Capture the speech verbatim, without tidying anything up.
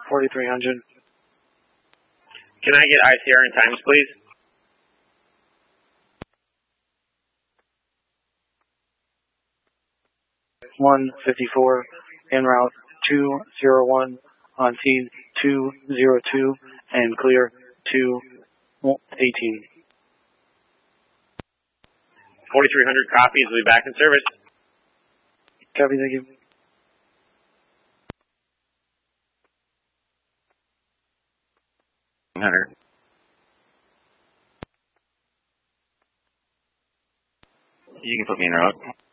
forty-three hundred. Can I get I C R and times, please? one fifty-four, en route two zero one, on feed two zero two, and clear two eighteen. forty-three hundred copies, we'll be back in service. Copy, thank you. Hunter. You can put me in route.